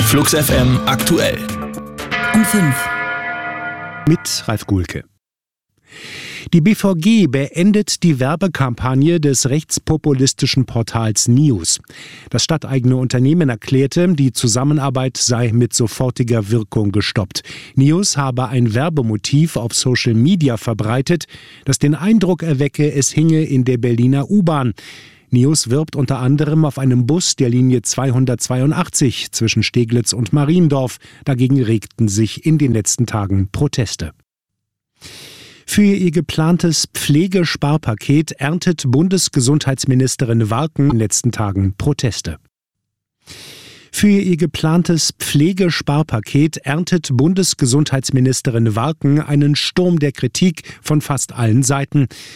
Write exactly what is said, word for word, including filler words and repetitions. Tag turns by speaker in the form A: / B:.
A: Flux F M aktuell.
B: Um fünf.
C: Mit Ralf Guhlke. Die B V G beendet die Werbekampagne des rechtspopulistischen Portals News. Das stadteigene Unternehmen erklärte, die Zusammenarbeit sei mit sofortiger Wirkung gestoppt. News habe ein Werbemotiv auf Social Media verbreitet, das den Eindruck erwecke, es hinge in der Berliner U-Bahn. News wirbt unter anderem auf einem Bus der Linie zweihundertzweiundachtzig zwischen Steglitz und Mariendorf. Dagegen regten sich in den letzten Tagen Proteste. Für ihr geplantes Pflegesparpaket erntet Bundesgesundheitsministerin Warken in den letzten Tagen Proteste. Für ihr geplantes Pflegesparpaket erntet Bundesgesundheitsministerin Warken einen Sturm der Kritik von fast allen Seiten.